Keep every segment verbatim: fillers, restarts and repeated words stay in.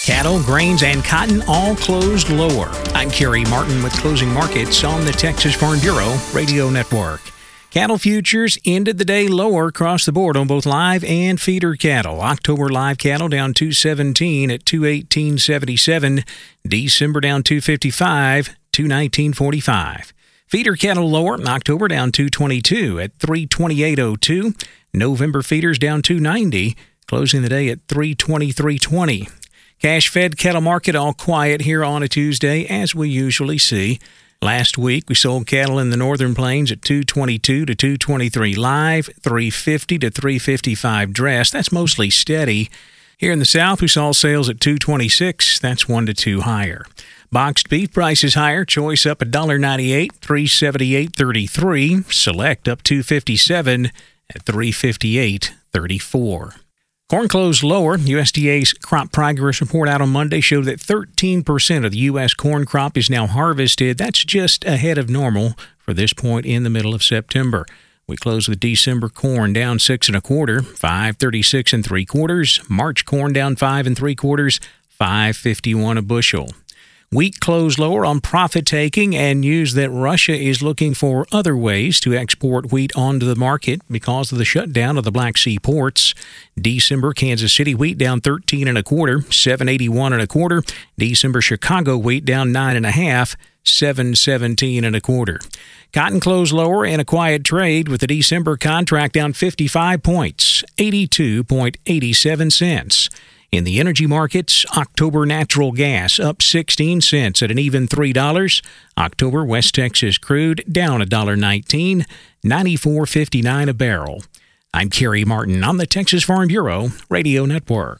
Cattle, grains, and cotton all closed lower. I'm Kerry Martin with closing markets on the Texas Farm Bureau Radio Network. Cattle futures ended the day lower across the board on both live and feeder cattle. October live cattle down two seventeen at two eighteen seventy-seven. December down two fifty-five, two nineteen forty-five. Feeder cattle lower. October down two twenty-two at three twenty-eight oh two. November feeders down two ninety, closing the day at three twenty-three twenty. Cash-fed cattle market all quiet here on a Tuesday, as we usually see. Last week, we sold cattle in the northern plains at two twenty-two to two twenty-three live, three fifty to three fifty-five dressed. That's mostly steady. Here in the south, we saw sales at two twenty-six. That's one to two higher. Boxed beef prices higher. Choice up one ninety-eight, three seventy-eight thirty-three. Select up two fifty-seven at three fifty-eight thirty-four. Corn closed lower. U S D A's crop progress report out on Monday showed that thirteen percent of the U S corn crop is now harvested. That's just ahead of normal for this point in the middle of September. We closed with December corn down six and a quarter, five thirty-six and three quarters. March corn down five and three quarters, five fifty-one a bushel. Wheat closed lower on profit-taking and news that Russia is looking for other ways to export wheat onto the market because of the shutdown of the Black Sea ports. December Kansas City wheat down thirteen and a quarter, seven eighty-one and a quarter. December Chicago wheat down nine and a half, seven seventeen and a quarter. Cotton closed lower in a quiet trade with the December contract down fifty-five points, eighty-two eighty-seven cents. In the energy markets, October natural gas up sixteen cents at an even three dollars. October West Texas crude down one nineteen, ninety-four fifty-nine a barrel. I'm Kerry Martin on the Texas Farm Bureau Radio Network.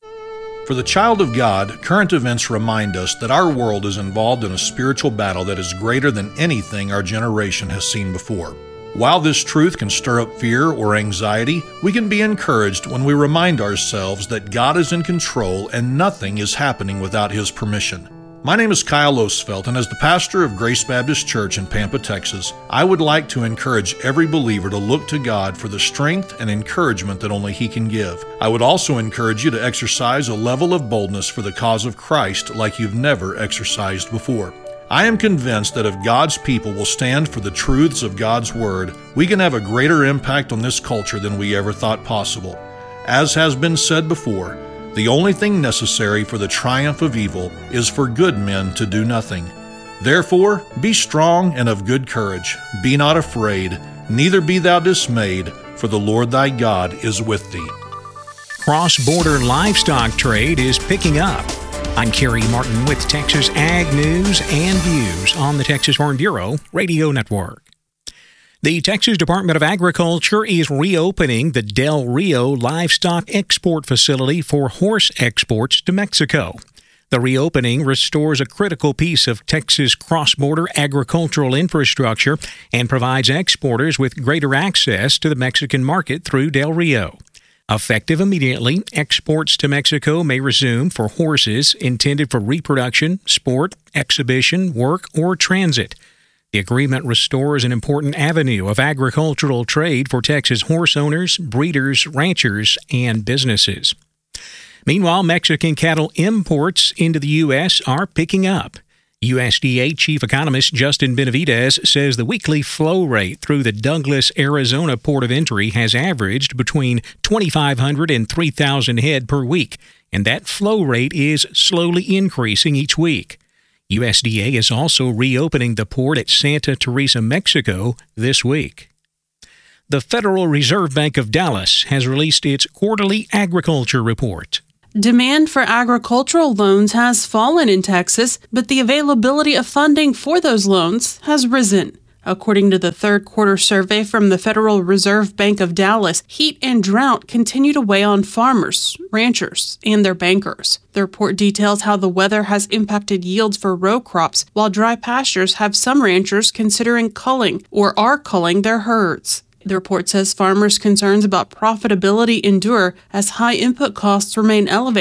For the child of God, current events remind us that our world is involved in a spiritual battle that is greater than anything our generation has seen before. While this truth can stir up fear or anxiety, we can be encouraged when we remind ourselves that God is in control and nothing is happening without His permission. My name is Kyle Osfeld, and as the pastor of Grace Baptist Church in Pampa, Texas, I would like to encourage every believer to look to God for the strength and encouragement that only He can give. I would also encourage you to exercise a level of boldness for the cause of Christ like you've never exercised before. I am convinced that if God's people will stand for the truths of God's Word, we can have a greater impact on this culture than we ever thought possible. As has been said before, the only thing necessary for the triumph of evil is for good men to do nothing. Therefore, be strong and of good courage. Be not afraid, neither be thou dismayed, for the Lord thy God is with thee. Cross-border livestock trade is picking up. I'm Kerry Martin with Texas Ag News and Views on the Texas Farm Bureau Radio Network. The Texas Department of Agriculture is reopening the Del Rio Livestock Export Facility for horse exports to Mexico. The reopening restores a critical piece of Texas cross-border agricultural infrastructure and provides exporters with greater access to the Mexican market through Del Rio. Effective immediately, exports to Mexico may resume for horses intended for reproduction, sport, exhibition, work, or transit. The agreement restores an important avenue of agricultural trade for Texas horse owners, breeders, ranchers, and businesses. Meanwhile, Mexican cattle imports into the U S are picking up. U S D A Chief Economist Justin Benavidez says the weekly flow rate through the Douglas, Arizona port of entry has averaged between twenty-five hundred and three thousand head per week, and that flow rate is slowly increasing each week. U S D A is also reopening the port at Santa Teresa, Mexico this week. The Federal Reserve Bank of Dallas has released its quarterly agriculture report. Demand for agricultural loans has fallen in Texas, but the availability of funding for those loans has risen. According to the third quarter survey from the Federal Reserve Bank of Dallas, heat and drought continue to weigh on farmers, ranchers, and their bankers. The report details how the weather has impacted yields for row crops, while dry pastures have some ranchers considering culling or are culling their herds. The report says farmers' concerns about profitability endure as high input costs remain elevated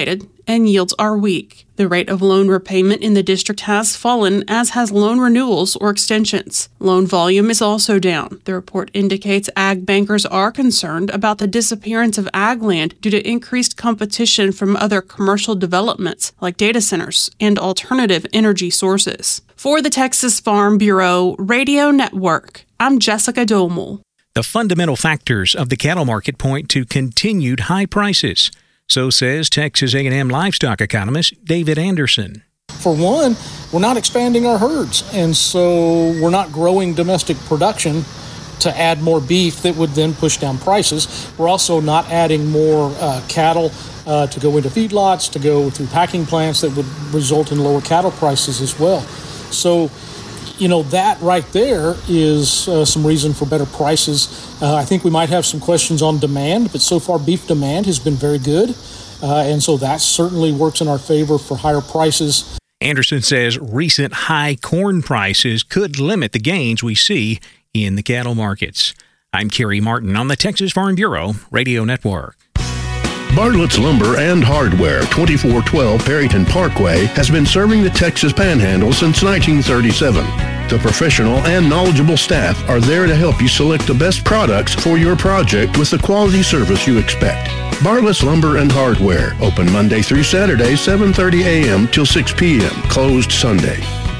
and yields are weak. The rate of loan repayment in the district has fallen, as has loan renewals or extensions. Loan volume is also down. The report indicates ag bankers are concerned about the disappearance of ag land due to increased competition from other commercial developments like data centers and alternative energy sources. For the Texas Farm Bureau Radio Network, I'm Jessica Domel. The fundamental factors of the cattle market point to continued high prices. So says Texas A and M livestock economist David Anderson. For one, we're not expanding our herds, and so we're not growing domestic production to add more beef that would then push down prices. We're also not adding more uh, cattle uh, to go into feedlots, to go through packing plants that would result in lower cattle prices as well. So, you know, that right there is uh, some reason for better prices. Uh, I think we might have some questions on demand, but so far beef demand has been very good. Uh, and so that certainly works in our favor for higher prices. Anderson says recent high corn prices could limit the gains we see in the cattle markets. I'm Kerry Martin on the Texas Farm Bureau Radio Network. Bartlett's Lumber and Hardware, twenty-four twelve Perryton Parkway, has been serving the Texas Panhandle since nineteen thirty-seven. The professional and knowledgeable staff are there to help you select the best products for your project with the quality service you expect. Bartlett's Lumber and Hardware, open Monday through Saturday, seven thirty a.m. till six p.m., closed Sunday.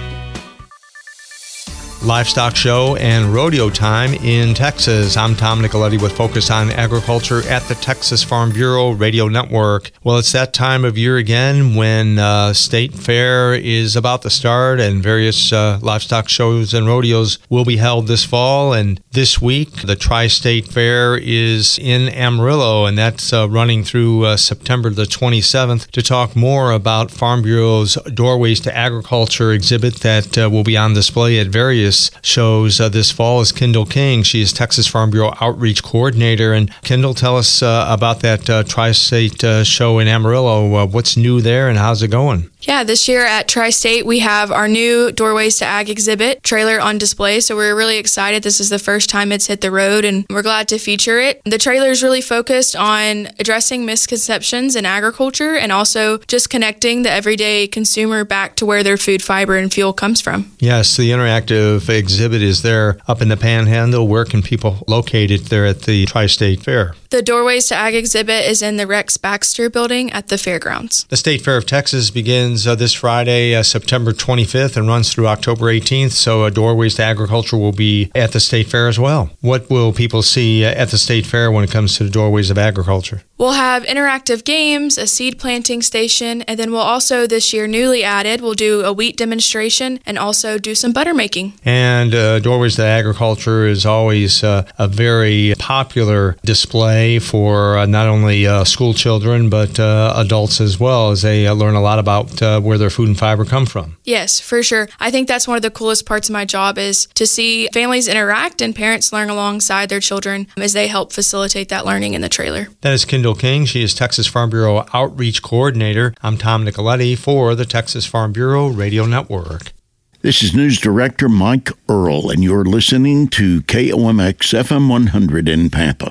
Livestock Show and Rodeo Time in Texas. I'm Tom Nicoletti with Focus on Agriculture at the Texas Farm Bureau Radio Network. Well, it's that time of year again when uh, State Fair is about to start and various uh, livestock shows and rodeos will be held this fall. And this week, the Tri-State Fair is in Amarillo, and that's uh, running through uh, September the twenty-seventh. To talk more about Farm Bureau's Doorways to Agriculture exhibit that uh, will be on display at various shows uh, this fall is Kendall King. She is Texas Farm Bureau Outreach Coordinator. And Kendall, tell us uh, about that uh, Tri-State uh, show in Amarillo. Uh, what's new there and how's it going? Yeah, this year at Tri-State, we have our new Doorways to Ag exhibit trailer on display, so we're really excited. This is the first time it's hit the road, and we're glad to feature it. The trailer is really focused on addressing misconceptions in agriculture and also just connecting the everyday consumer back to where their food, fiber, and fuel comes from. Yes, the interactive exhibit is there up in the Panhandle. Where can people locate it there at the Tri-State Fair? The Doorways to Ag exhibit is in the Rex Baxter building at the fairgrounds. The State Fair of Texas begins Uh, this Friday, uh, September twenty-fifth, and runs through October eighteenth. So uh, Doorways to Agriculture will be at the State Fair as well. What will people see uh, at the State Fair when it comes to the Doorways of Agriculture? We'll have interactive games, a seed planting station, and then we'll also, this year newly added, we'll do a wheat demonstration and also do some butter making. And uh, Doorways to Agriculture is always uh, a very popular display for uh, not only uh, school children, but uh, adults as well, as they uh, learn a lot about uh, where their food and fiber come from. Yes, for sure. I think that's one of the coolest parts of my job is to see families interact and parents learn alongside their children as they help facilitate that learning in the trailer. That is Kendall King. She is Texas Farm Bureau Outreach Coordinator. I'm Tom Nicoletti for the Texas Farm Bureau Radio Network. This is News Director Mike Earl, and you're listening to K O M X F M one hundred in Pampa.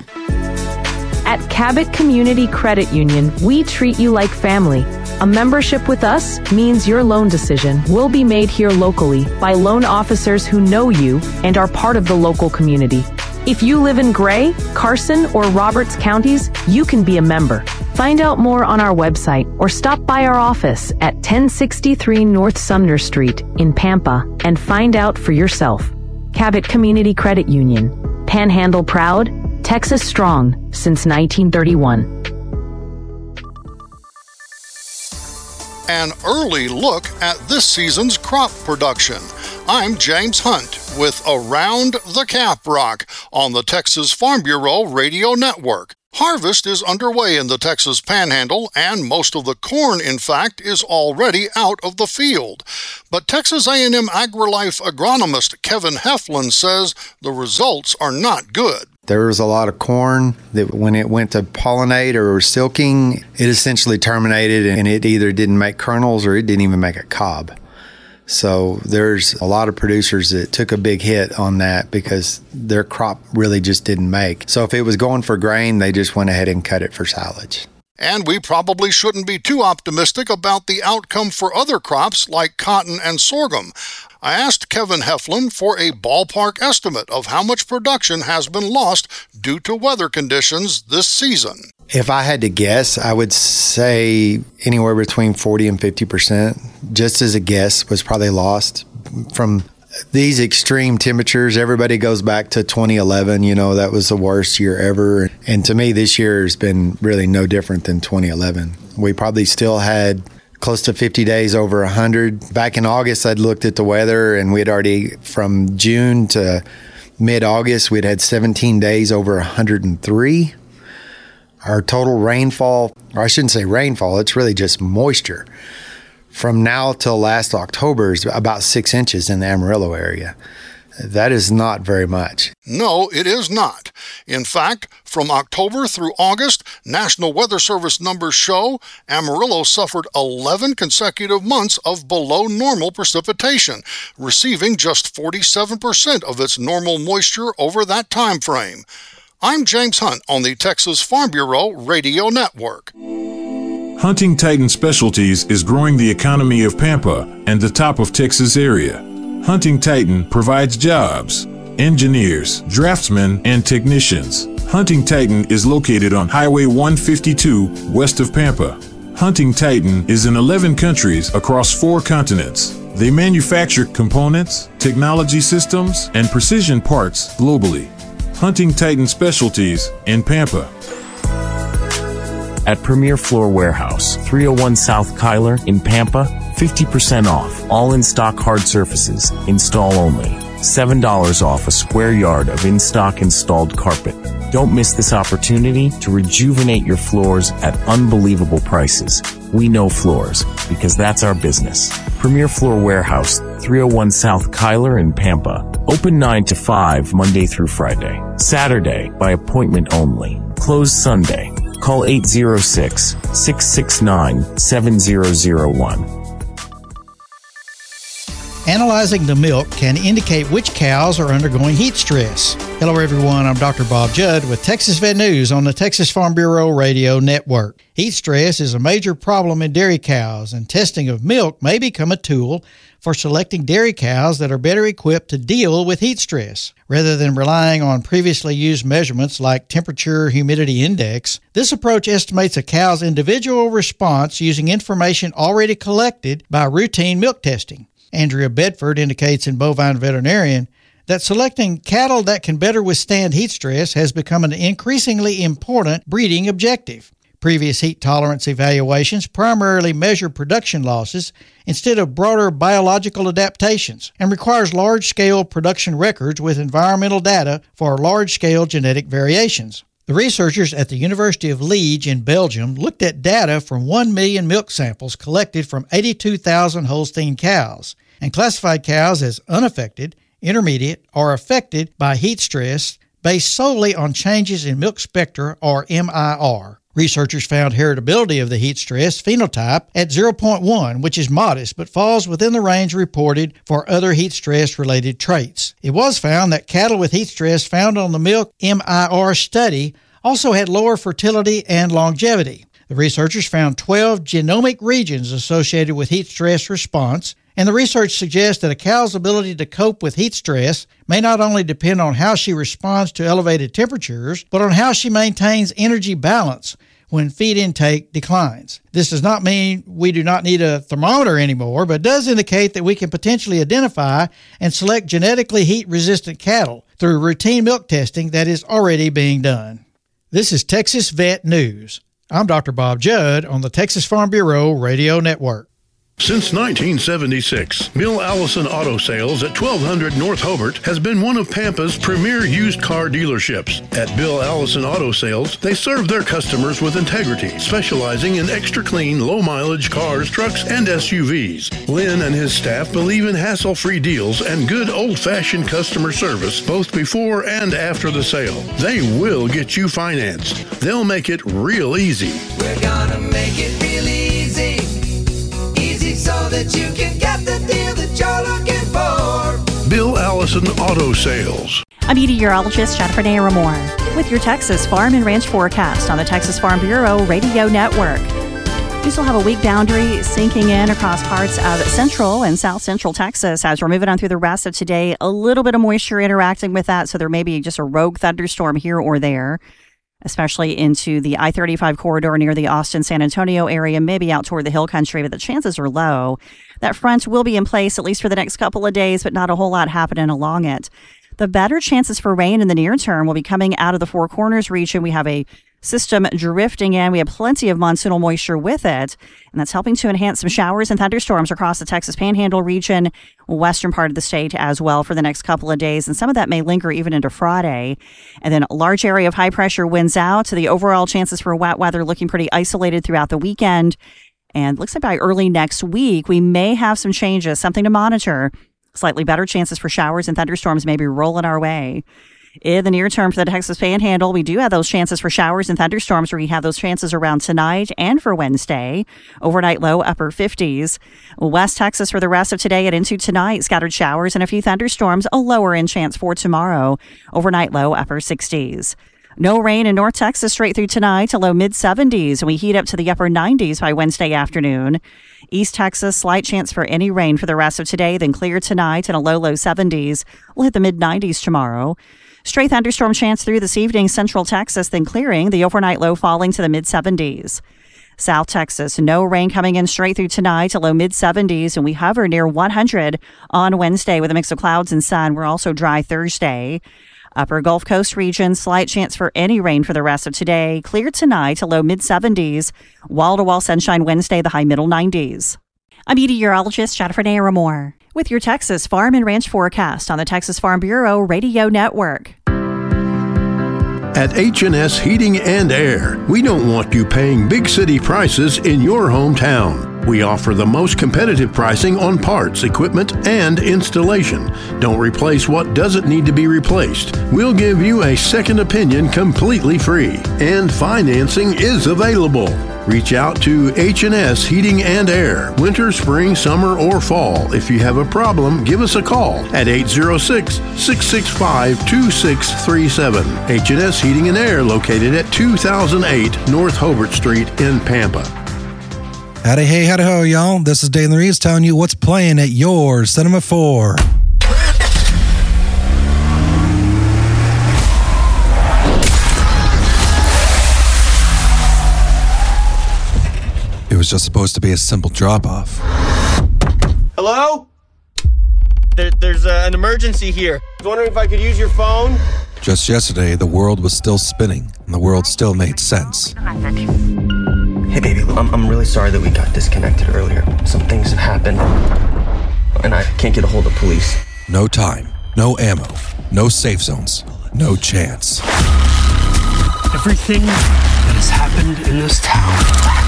At Cabot Community Credit Union, we treat you like family. A membership with us means your loan decision will be made here locally by loan officers who know you and are part of the local community. If you live in Gray, Carson, or Roberts counties, you can be a member. Find out more on our website or stop by our office at ten sixty-three North Sumner Street in Pampa and find out for yourself. Cabot Community Credit Union. Panhandle proud, Texas strong since nineteen thirty-one. An early look at this season's crop production. I'm James Hunt with Around the Caprock on the Texas Farm Bureau Radio Network. Harvest is underway in the Texas Panhandle, and most of the corn, in fact, is already out of the field. But Texas A and M AgriLife agronomist Kevin Heflin says the results are not good. There was a lot of corn that when it went to pollinate or silking, it essentially terminated, and it either didn't make kernels or it didn't even make a cob. So there's a lot of producers that took a big hit on that because their crop really just didn't make. So if it was going for grain, they just went ahead and cut it for silage. And we probably shouldn't be too optimistic about the outcome for other crops like cotton and sorghum. I asked Kevin Heflin for a ballpark estimate of how much production has been lost due to weather conditions this season. If I had to guess, I would say anywhere between forty and fifty percent, just as a guess, was probably lost from these extreme temperatures. Everybody goes back to twenty eleven, you know, that was the worst year ever. And to me, this year has been really no different than twenty eleven. We probably still had close to fifty days over one hundred. Back in August, I'd looked at the weather, and we'd already, from June to mid-August, we'd had seventeen days over one hundred three. Our total rainfall, or I shouldn't say rainfall, it's really just moisture, from now till last October is about six inches in the Amarillo area. That is not very much. No, it is not. In fact, from October through August, National Weather Service numbers show Amarillo suffered eleven consecutive months of below normal precipitation, receiving just forty-seven percent of its normal moisture over that time frame. I'm James Hunt on the Texas Farm Bureau Radio Network. Hunting Titan Specialties is growing the economy of Pampa and the top of Texas area. Hunting Titan provides jobs, engineers, draftsmen, and technicians. Hunting Titan is located on Highway one fifty-two west of Pampa. Hunting Titan is in eleven countries across four continents. They manufacture components, technology systems, and precision parts globally. Hunting Titan Specialties in Pampa. At Premier Floor Warehouse, three oh one South Kyler in Pampa, fifty percent off all in-stock hard surfaces, install only. seven dollars off a square yard of in-stock installed carpet. Don't miss this opportunity to rejuvenate your floors at unbelievable prices. We know floors, because that's our business. Premier Floor Warehouse, three oh one South Kyler in Pampa. Open nine to five Monday through Friday. Saturday, by appointment only. Closed Sunday. Call eight oh six, six six nine, seven zero zero one. Analyzing the milk can indicate which cows are undergoing heat stress. Hello everyone, I'm Doctor Bob Judd with Texas Vet News on the Texas Farm Bureau Radio Network. Heat stress is a major problem in dairy cows, and testing of milk may become a tool for selecting dairy cows that are better equipped to deal with heat stress. Rather than relying on previously used measurements like temperature humidity index, this approach estimates a cow's individual response using information already collected by routine milk testing. Andrea Bedford indicates in Bovine Veterinarian that selecting cattle that can better withstand heat stress has become an increasingly important breeding objective. Previous heat tolerance evaluations primarily measure production losses instead of broader biological adaptations, and requires large-scale production records with environmental data for large-scale genetic variations. The researchers at the University of Liege in Belgium looked at data from one million milk samples collected from eighty-two thousand Holstein cows and classified cows as unaffected, intermediate, or affected by heat stress based solely on changes in milk spectra, or M I R. Researchers found heritability of the heat stress phenotype at zero point one, which is modest but falls within the range reported for other heat stress related traits. It was found that cattle with heat stress found on the milk M I R study also had lower fertility and longevity. The researchers found twelve genomic regions associated with heat stress response, and the research suggests that a cow's ability to cope with heat stress may not only depend on how she responds to elevated temperatures, but on how she maintains energy balance when feed intake declines. This does not mean we do not need a thermometer anymore, but does indicate that we can potentially identify and select genetically heat-resistant cattle through routine milk testing that is already being done. This is Texas Vet News. I'm Doctor Bob Judd on the Texas Farm Bureau Radio Network. Since nineteen seventy-six, Bill Allison Auto Sales at twelve hundred North Hobart has been one of Pampa's premier used car dealerships. At Bill Allison Auto Sales, they serve their customers with integrity, specializing in extra clean, low-mileage cars, trucks, and S U Vs. Lynn and his staff believe in hassle-free deals and good old-fashioned customer service both before and after the sale. They will get you financed. They'll make it real easy. We're gonna make it real easy. So that you can get the deal that you're looking for. Bill Allison Auto Sales. I'm meteorologist Jennifer Naramore with your Texas Farm and Ranch forecast on the Texas Farm Bureau Radio Network. We still have a weak boundary sinking in across parts of central and south central Texas as we're moving on through the rest of today. A little bit of moisture interacting with that, so there may be just a rogue thunderstorm here or there, especially into the I thirty-five corridor near the Austin-San Antonio area, maybe out toward the hill country, but the chances are low. That front will be in place at least for the next couple of days, but not a whole lot happening along it. The better chances for rain in the near term will be coming out of the Four Corners region. We have a system drifting in. We have plenty of monsoonal moisture with it, and that's helping to enhance some showers and thunderstorms across the Texas Panhandle region, western part of the state as well for the next couple of days, and some of that may linger even into Friday. And then a large area of high pressure winds out, so the overall chances for wet weather looking pretty isolated throughout the weekend. And looks like by early next week, we may have some changes, something to monitor. Slightly better chances for showers and thunderstorms may be rolling our way. In the near term for the Texas Panhandle, we do have those chances for showers and thunderstorms. We have those chances around tonight and for Wednesday. Overnight low, upper fifties. West Texas for the rest of today and into tonight, scattered showers and a few thunderstorms, a lower end chance for tomorrow. Overnight low, upper sixties. No rain in North Texas straight through tonight, a low mid-seventies, and we heat up to the upper nineties by Wednesday afternoon. East Texas, slight chance for any rain for the rest of today, then clear tonight and a low, low seventies. We'll hit the mid-nineties tomorrow. Straight thunderstorm chance through this evening, Central Texas, then clearing, the overnight low falling to the mid-seventies. South Texas, no rain coming in straight through tonight, a low mid-seventies, and we hover near one hundred on Wednesday with a mix of clouds and sun. We're also dry Thursday. Upper Gulf Coast region, slight chance for any rain for the rest of today. Clear tonight, a low mid-seventies. Wall-to-wall sunshine Wednesday, the high middle nineties. I'm meteorologist Jennifer Naramore with your Texas Farm and Ranch forecast on the Texas Farm Bureau Radio Network. At H and S Heating and Air, we don't want you paying big city prices in your hometown. We offer the most competitive pricing on parts, equipment, and installation. Don't replace what doesn't need to be replaced. We'll give you a second opinion completely free, and financing is available. Reach out to H and S Heating and Air, winter, spring, summer, or fall. If you have a problem, give us a call at eight zero six, six six five, two six three seven. H and S Heating and Air, located at two thousand eight North Hobart Street in Pampa. Howdy, hey, howdy, ho, y'all. This is Dane Reeves telling you what's playing at your Cinema four. It was just supposed to be a simple drop-off. Hello? There, there's uh, an emergency here. I was wondering if I could use your phone? Just yesterday, the world was still spinning, and the world still made sense. Hey, baby, I'm, I'm really sorry that we got disconnected earlier. Some things have happened, and I can't get a hold of police. No time, no ammo, no safe zones, no chance. Everything that has happened in this town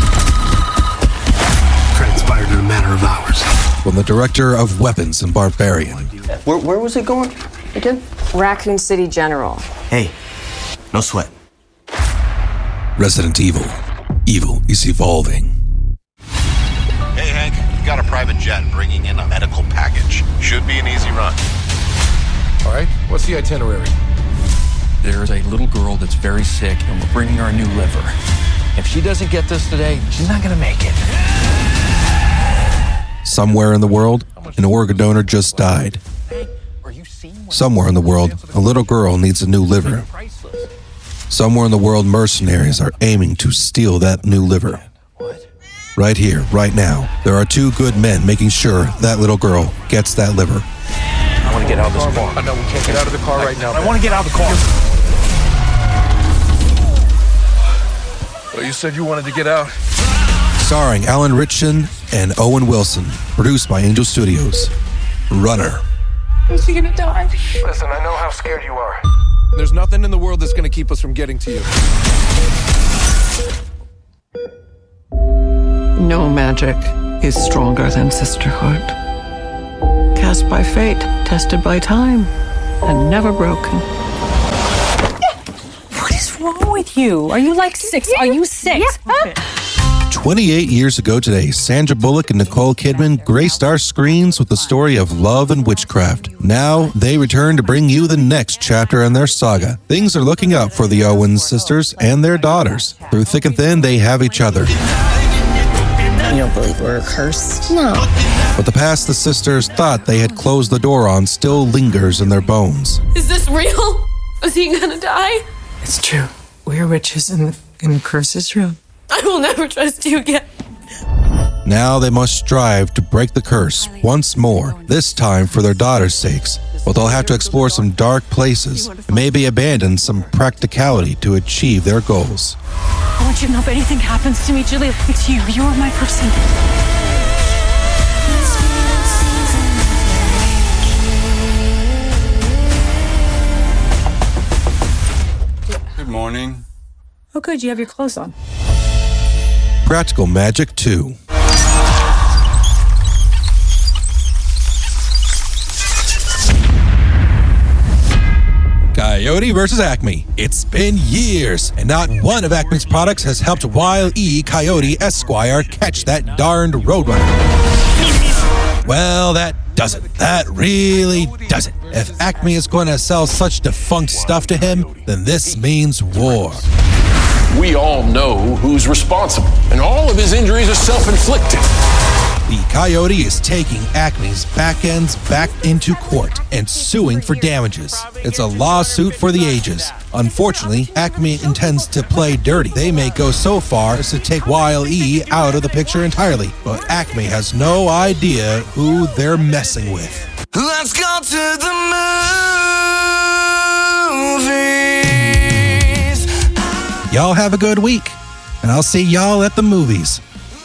transpired in a matter of hours. From the director of Weapons and Barbarian. Where, where was it going again? Raccoon City General. Hey, no sweat. Resident Evil. Evil is evolving. Hey, Hank, we've got a private jet bringing in a medical package. Should be an easy run. All right, what's the itinerary? There's a little girl that's very sick, and we're bringing her a new liver. If she doesn't get this today, she's not gonna make it. Somewhere in the world, an organ donor just died. Somewhere in the world, a little girl needs a new liver. Somewhere in the world, mercenaries are aiming to steal that new liver. Right here, right now, there are two good men making sure that little girl gets that liver. I want to get out of this car. I know we can't get out of the car right now. I want to get out of the car. Well, you said you wanted to get out. Starring Alan Ritchson and Owen Wilson. Produced by Angel Studios. Runner. Is he gonna die? Listen, I know how scared you are. There's nothing in the world that's going to keep us from getting to you. No magic is stronger than sisterhood. Cast by fate, tested by time, and never broken. What is wrong with you? Are you like six? Are you six? twenty-eight years ago today, Sandra Bullock and Nicole Kidman graced our screens with the story of love and witchcraft. Now, they return to bring you the next chapter in their saga. Things are looking up for the Owens sisters and their daughters. Through thick and thin, they have each other. You don't believe we're cursed? No. But the past the sisters thought they had closed the door on still lingers in their bones. Is this real? Is he gonna die? It's true. We're witches and the, and the curse is true. I will never trust you again. Now they must strive to break the curse once more, this time for their daughters' sakes. But they'll have to explore some dark places and maybe abandon some practicality to achieve their goals. I want you to know if anything happens to me, Julia, it's you. You are my person. Good morning. Oh, good. You have your clothes on. Practical Magic two. Coyote versus Acme. It's been years, and not one of Acme's products has helped Wile E. Coyote Esquire catch that darned roadrunner. Well, that doesn't. That really doesn't. If Acme is going to sell such defunct stuff to him, then this means war. We all know who's responsible, and all of his injuries are self-inflicted. The Coyote is taking Acme's back ends back into court and suing for damages. It's a lawsuit for the ages. Unfortunately, Acme intends to play dirty. They may go so far as to take Wile E out of the picture entirely, but Acme has no idea who they're messing with. Let's go to the movies. Y'all have a good week, and I'll see y'all at the movies.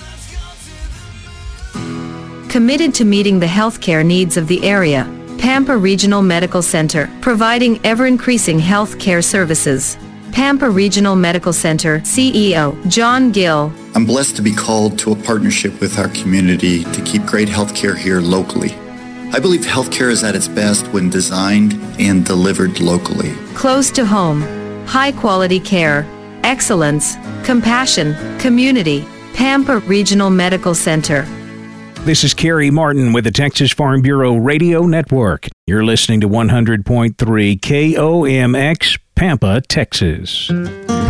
Committed to meeting the healthcare needs of the area, Pampa Regional Medical Center, providing ever-increasing healthcare services. Pampa Regional Medical Center C E O John Gill. I'm blessed to be called to a partnership with our community to keep great healthcare here locally. I believe healthcare is at its best when designed and delivered locally. Close to home, high-quality care, excellence, compassion, community. Pampa Regional Medical Center. This is Kerry Martin with the Texas Farm Bureau Radio Network. You're listening to one hundred point three K O M X, Pampa, Texas.